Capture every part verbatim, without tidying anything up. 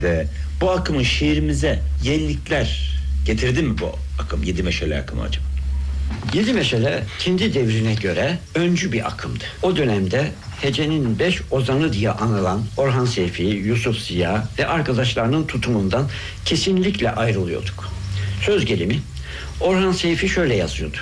De, bu akımın şiirimize yenilikler getirdi mi bu akım? Yedi Meşale akımı acaba? Yedi Meşale kendi devrine göre öncü bir akımdı. O dönemde hecenin beş ozanı diye anılan Orhan Seyfi, Yusuf Ziya ve arkadaşlarının tutumundan kesinlikle ayrılıyorduk. Söz gelimi Orhan Seyfi şöyle yazıyordu: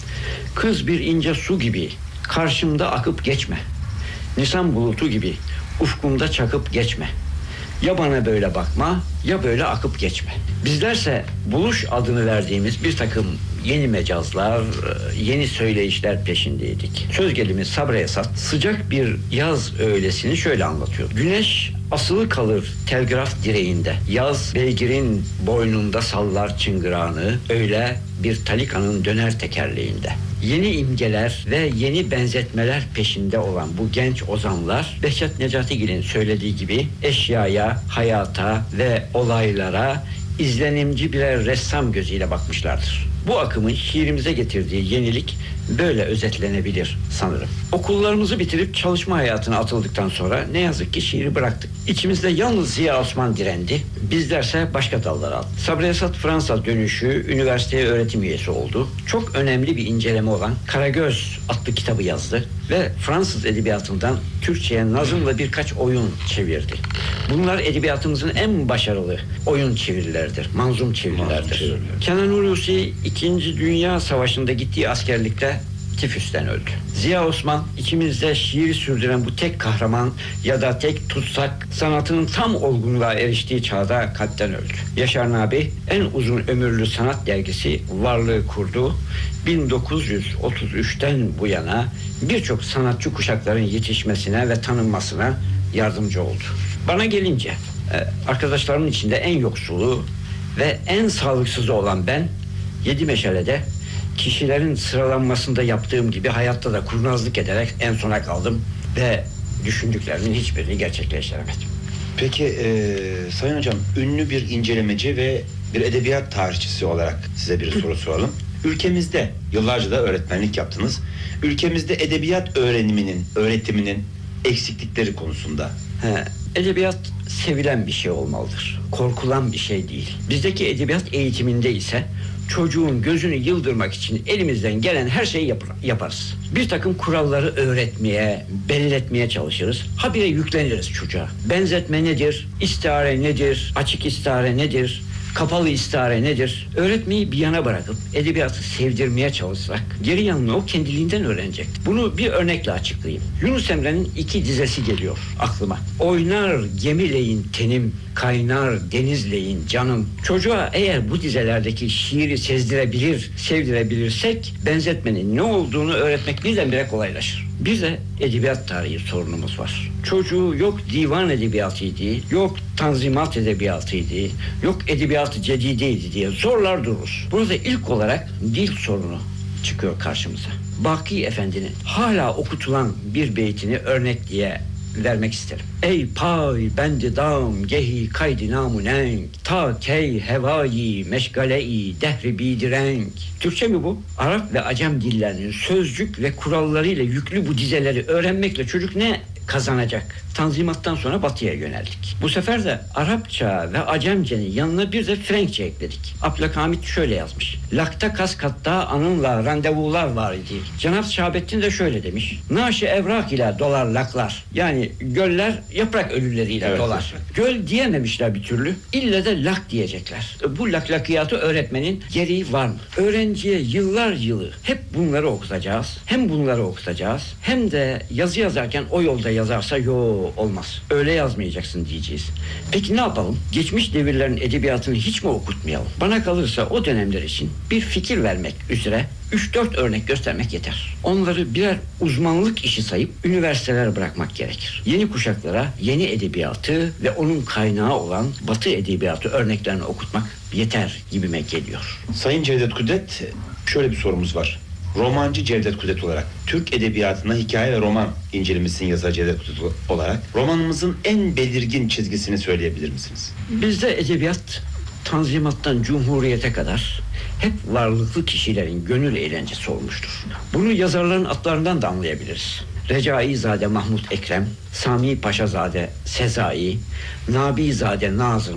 "Kız bir ince su gibi karşımda akıp geçme. Nisan bulutu gibi ufkumda çakıp geçme. Ya bana böyle bakma, ya böyle akıp geçme." Bizlerse buluş adını verdiğimiz bir takım yeni mecazlar, yeni söyleyişler peşindeydik. Söz gelimi Sabri Esat sıcak bir yaz öğlesini şöyle anlatıyor: "Güneş asılı kalır telgraf direğinde. Yaz beygirin boynunda sallar çıngırağını. Öyle bir talikanın döner tekerleğinde." Yeni imgeler ve yeni benzetmeler peşinde olan bu genç ozanlar, Behçet Necatigil'in söylediği gibi eşyaya, hayata ve olaylara izlenimci birer ressam gözüyle bakmışlardır. Bu akımın şiirimize getirdiği yenilik böyle özetlenebilir sanırım. Okullarımızı bitirip çalışma hayatına atıldıktan sonra ne yazık ki şiiri bıraktık. İçimizde yalnız Ziya Osman direndi. Bizlerse başka dallara aldık. Sabri Esat Fransa dönüşü üniversiteye öğretim üyesi oldu. Çok önemli bir inceleme olan Karagöz adlı kitabı yazdı ve Fransız edebiyatından Türkçe'ye nazım ve birkaç oyun çevirdi. Bunlar edebiyatımızın en başarılı oyun çevirileridir, manzum çevirilerdir. Kenan Hulusi İkinci Dünya Savaşı'nda gittiği askerlikte tifüsten öldü. Ziya Osman içimizde şiiri sürdüren bu tek kahraman ya da tek tutsak sanatının tam olgunluğa eriştiği çağda kalpten öldü. Yaşar Nabi en uzun ömürlü sanat dergisi Varlığı kurdu. bin dokuz yüz otuz üçten bu yana birçok sanatçı kuşakların yetişmesine ve tanınmasına yardımcı oldu. Bana gelince arkadaşlarımın içinde en yoksulu ve en sağlıksızı olan ben, Yedi Meşale'de kişilerin sıralanmasında yaptığım gibi hayatta da kurnazlık ederek en sona kaldım ve düşündüklerimin hiçbirini gerçekleştiremedim. Peki e, Sayın Hocam, ünlü bir incelemeci ve bir edebiyat tarihçisi olarak size bir soru soralım. Ülkemizde yıllarca da öğretmenlik yaptınız. Ülkemizde edebiyat öğreniminin, öğretiminin eksiklikleri konusunda. He, edebiyat sevilen bir şey olmalıdır. Korkulan bir şey değil. Bizdeki edebiyat eğitiminde ise çocuğun gözünü yıldırmak için elimizden gelen her şeyi yap- yaparız. Bir takım kuralları öğretmeye, belletmeye çalışırız. Habire yükleniriz çocuğa. Benzetme nedir? İstare nedir? Açık istare nedir? Kapalı istare nedir? Öğretmeyi bir yana bırakıp edebiyatı sevdirmeye çalışsak geri yanını o kendiliğinden öğrenecek. Bunu bir örnekle açıklayayım. Yunus Emre'nin iki dizesi geliyor aklıma. Oynar gemileyin tenim, kaynar denizleyin canım. Çocuğa eğer bu dizelerdeki şiiri sezdirebilir, sevdirebilirsek benzetmenin ne olduğunu öğretmek birdenbire kolaylaşır. Bir de edebiyat tarihi sorunumuz var. Çocuğu yok divan edebiyatıydı, yok tanzimat edebiyatıydı, yok edebiyatı cedideydi diye zorlar dururuz. Burada ilk olarak dil sorunu çıkıyor karşımıza. Baki Efendi'nin hala okutulan bir beytini örnek diye vermek isterim. Ey pay bendi dam gehi kaydi namunenk ta key hevayi meşgale-i dehri bidirenk. Türkçe mi bu? Arap ve Acem dillerinin sözcük ve kurallarıyla yüklü bu dizeleri öğrenmekle çocuk ne kazanacak? Tanzimattan sonra batıya yöneldik. Bu sefer de Arapça ve Acemce'nin yanına bir de Frenkçe ekledik. Abdülhamit şöyle yazmış: "Lakta kaskatta anınla randevular var idi." Cenab-ı Şahabettin de şöyle demiş: "Naşı evrak ile dolar laklar." Yani göller yaprak ölüleriyle evet, dolar. Evet. Göl diyememişler bir türlü. İlle de lak diyecekler. Bu laklakiyatı öğretmenin gereği var mı? Öğrenciye yıllar yılı hep bunları okutacağız. Hem bunları okutacağız hem de yazı yazarken o yolda yazarsa yo olmaz. Öyle yazmayacaksın diyeceğiz. Peki ne yapalım? Geçmiş devirlerin edebiyatını hiç mi okutmayalım? Bana kalırsa o dönemler için bir fikir vermek üzere üç dört örnek göstermek yeter. Onları birer uzmanlık işi sayıp üniversitelere bırakmak gerekir. Yeni kuşaklara yeni edebiyatı ve onun kaynağı olan Batı edebiyatı örneklerini okutmak yeter gibime geliyor. Sayın Cevdet Kudret, şöyle bir sorumuz var. Romancı Cevdet Kudret olarak, Türk edebiyatına hikaye ve roman incelemesinin yazarı Cevdet Kudret olarak romanımızın en belirgin çizgisini söyleyebilir misiniz? Bizde edebiyat Tanzimat'tan Cumhuriyet'e kadar hep varlıklı kişilerin gönül eğlencesi olmuştur. Bunu yazarların adlarından da anlayabiliriz. Recaizade Mahmut Ekrem, Sami Paşazade Sezai, Nabizade Nazım,